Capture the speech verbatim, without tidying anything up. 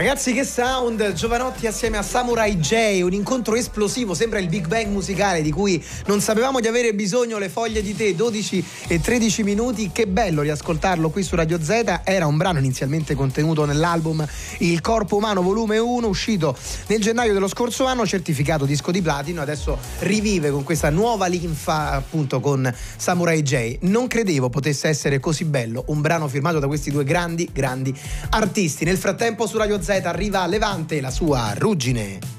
Ragazzi, che sound! Giovanotti assieme a Samurai J, un incontro esplosivo, sembra il Big Bang musicale di cui non sapevamo di avere bisogno. Le foglie di tè, dodici e tredici minuti, che bello riascoltarlo qui su Radio Z. Era un brano inizialmente contenuto nell'album Il Corpo Umano volume uno, uscito nel gennaio dello scorso anno, certificato disco di platino. Adesso rivive con questa nuova linfa, appunto con Samurai J. Non credevo potesse essere così bello un brano firmato da questi due grandi grandi artisti. Nel frattempo su Radio Z arriva Levante, la sua Ruggine.